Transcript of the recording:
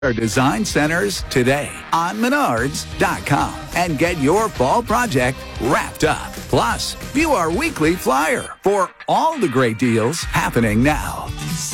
our design centers today on Menards.com and get your fall project wrapped up. Plus, view our weekly flyer for all the great deals happening now.